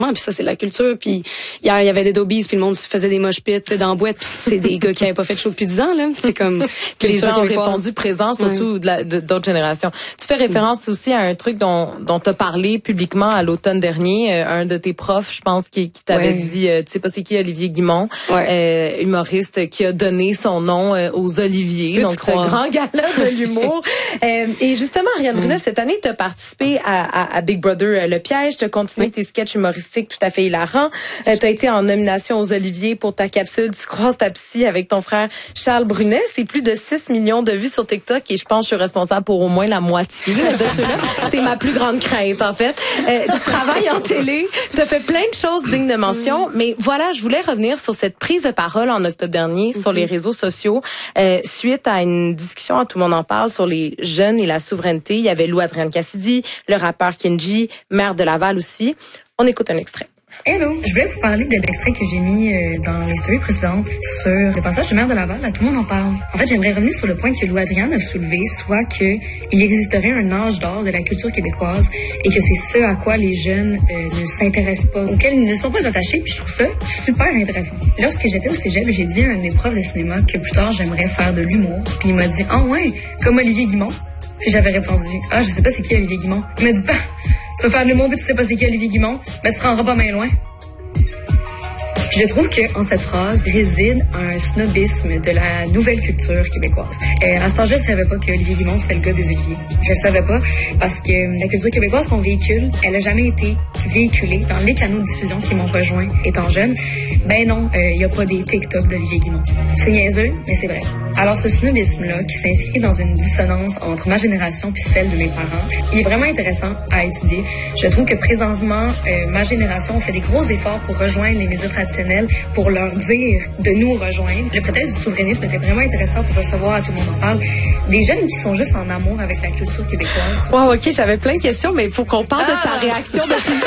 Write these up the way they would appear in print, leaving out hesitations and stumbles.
puis ça c'est la culture. Puis hier il y avait des dobies, puis le monde se faisait des mosh pits dans la boîte, puis c'est des gars qui avaient pas fait de show depuis 10 ans là. C'est comme que les gens ont répondu présent, surtout d'autres générations. Tu fais référence aussi à un truc dont tu as parlé publiquement à l'automne dernier. Un de tes profs, je pense, qui t'avait dit, tu sais pas c'est qui, Olivier Guimond, humoriste qui a donné son nom aux Oliviers. Donc c'est un grand gala de l'humour. Et justement, Ariane Brunet, cette année, tu as participé à Big Brother Le Piège. Tu as continué tes sketchs humoristiques tout à fait hilarants. Tu as été en nomination aux Oliviers pour ta capsule Tu croises ta psy avec ton frère Charles Brunet. C'est plus de 6 millions de vues sur TikTok et je pense que je suis responsable pour au moins la moitié de ceux-là. C'est ma plus grande crainte, en fait. Tu travailles en télé, tu as fait plein de choses dignes de mention, mais voilà, je voulais revenir sur cette prise de parole en octobre dernier sur les réseaux sociaux suite à une discussion à Tout le monde en parle sur les jeunes et la souveraineté. Il y avait Lou Adrienne Cassidy, le rappeur Kenji, maire de Laval aussi. On écoute un extrait. Hello, je voulais vous parler de l'extrait que j'ai mis dans les stories précédentes sur le passage de maire de Laval, à Tout le monde en parle. En fait, j'aimerais revenir sur le point que Lou Adrienne a soulevé, soit qu'il existerait un âge d'or de la culture québécoise et que c'est ce à quoi les jeunes ne s'intéressent pas, auxquels ils ne sont pas attachés, puis je trouve ça super intéressant. Lorsque j'étais au cégep, j'ai dit à un de mes profs de cinéma que plus tard, j'aimerais faire de l'humour, puis il m'a dit « Ah ouais, comme Olivier Guimond ». Puis j'avais répondu « Ah, je sais pas c'est qui Olivier Guimond ». Il m'a dit « Bah, tu veux faire de l'humour mais tu sais pas c'est qui Olivier Guimond, mais tu te rendras pas main loin ». Je trouve qu'en cette phrase réside un snobisme de la nouvelle culture québécoise. À cet âge-là, je savais pas que Olivier Guimond, c'était le gars des Oliviers. Je le savais pas parce que la culture québécoise qu'on véhicule, elle a jamais été véhiculée dans les canaux de diffusion qui m'ont rejoint étant jeune. Ben non, y a pas des TikTok d'Olivier Guimond. C'est niaiseux, mais c'est vrai. Alors ce snobisme-là, qui s'inscrit dans une dissonance entre ma génération puis celle de mes parents, il est vraiment intéressant à étudier. Je trouve que présentement, ma génération fait des gros efforts pour rejoindre les médias traditionnels, pour leur dire de nous rejoindre. Le prétexte du souverainisme était vraiment intéressant pour recevoir à Tout le monde en parle des jeunes qui sont juste en amour avec la culture québécoise. Wow, ok, j'avais plein de questions, mais il faut qu'on parle de ta réaction depuis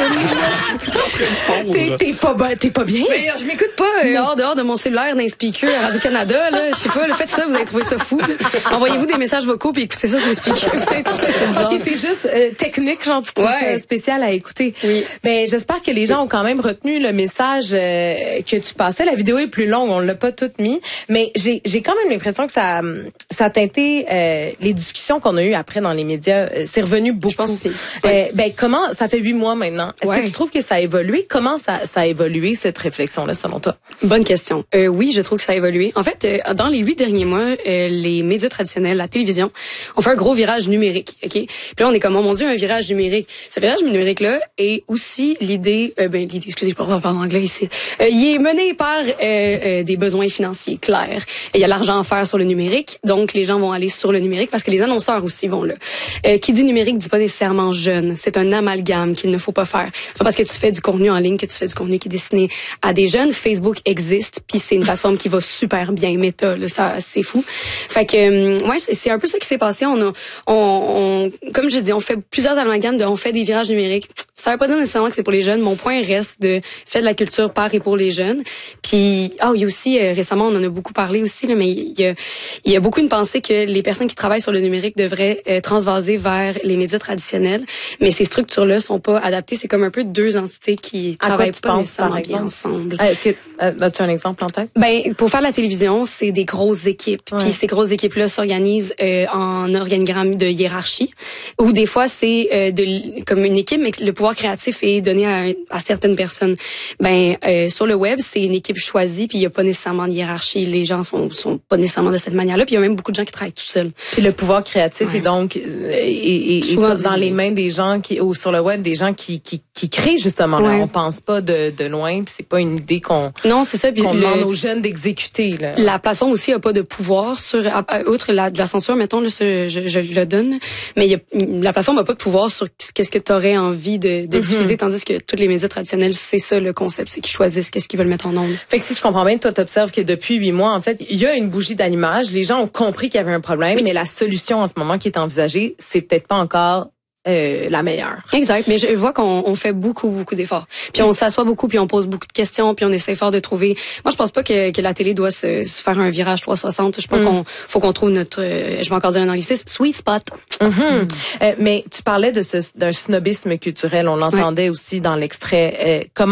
T'es pas bien? Mais je m'écoute pas dehors de mon cellulaire d'un speaker à Radio-Canada, là. Je sais pas, faites ça, vous allez trouver ça fou. Envoyez-vous des messages vocaux puis écoutez ça sur les speakers. Ok, c'est juste technique, genre tu trouves ça spécial à écouter. Oui. Mais j'espère que les gens ont quand même retenu le message que tu passais. La vidéo est plus longue, on l'a pas toute mis, mais j'ai quand même l'impression que ça a teinté les discussions qu'on a eues après dans les médias. C'est revenu beaucoup. Je pense aussi. Comment ça fait 8 mois maintenant? Est-ce que tu trouves que ça a évolué? Comment ça a évolué cette réflexion-là selon toi? Bonne question. Oui, je trouve que ça a évolué. En fait, dans les 8 derniers mois, les médias traditionnels, la télévision, ont fait un gros virage numérique. Ok. Puis là, on est comme, oh mon Dieu, un virage numérique. Ce virage numérique-là est aussi l'idée, excusez, je parle en anglais ici. Il est mené par des besoins financiers clairs. Il y a l'argent à faire sur le numérique, donc les gens vont aller sur le numérique parce que les annonceurs aussi vont là. Qui dit numérique dit pas nécessairement jeune. C'est un amalgame qu'il ne faut pas faire. C'est pas parce que tu fais du contenu en ligne que tu fais du contenu qui est destiné à des jeunes. Facebook existe, puis c'est une plateforme qui va super bien. Meta, là, ça c'est fou. Fait que c'est un peu ça qui s'est passé. On comme je dis, on fait plusieurs amalgames on fait des virages numériques. Ça veut pas dire nécessairement que c'est pour les jeunes. Mon point reste de faire de la culture par et pour les jeunes. Puis il y a aussi récemment on en a beaucoup parlé aussi là, mais il y a beaucoup une pensée que les personnes qui travaillent sur le numérique devraient transvaser vers les médias traditionnels, mais ces structures-là sont pas adaptées. C'est comme un peu deux entités qui travaillent pas nécessairement bien ensemble. Est-ce que as-tu un exemple en tête? Pour faire la télévision, c'est des grosses équipes. Puis ces grosses équipes-là s'organisent en organigramme de hiérarchie, ou des fois c'est comme une équipe, mais le pouvoir créatif est donné à certaines personnes. Sur le web, c'est une équipe choisie, puis il y a pas nécessairement de hiérarchie. Les gens sont pas nécessairement de cette manière-là, puis il y a même beaucoup de gens qui travaillent tout seuls. Puis le pouvoir créatif est donc est dans les mains des gens ou sur le web des gens qui créent justement. Là, on pense pas de loin, puis c'est pas une idée qu'on c'est ça, qu'on demande aux jeunes d'exécuter. Là. La plateforme aussi a pas de pouvoir sur outre de la censure, mettons là, je le donne, mais la plateforme a pas de pouvoir sur qu'est-ce que tu aurais envie de diffuser, tandis que tous les médias traditionnels, c'est ça le concept, c'est qu'ils choisissent qu'est-ce qu'ils veulent mettre en ondes. Fait que si je comprends bien, toi t'observes que depuis 8 mois, en fait, il y a une bougie d'allumage. Les gens ont compris qu'il y avait un problème, mais la solution en ce moment qui est envisagée, c'est peut-être pas encore la meilleure. Exact, mais je vois qu'on fait beaucoup d'efforts. Puis on s'assoit beaucoup, puis on pose beaucoup de questions, puis on essaie fort de trouver. Moi, je pense pas que la télé doit se faire un virage 360. Je pense qu'on faut qu'on trouve notre, je vais encore dire un anglicisme, sweet spot. Mais tu parlais d'un snobisme culturel. On l'entendait aussi dans l'extrait. Comment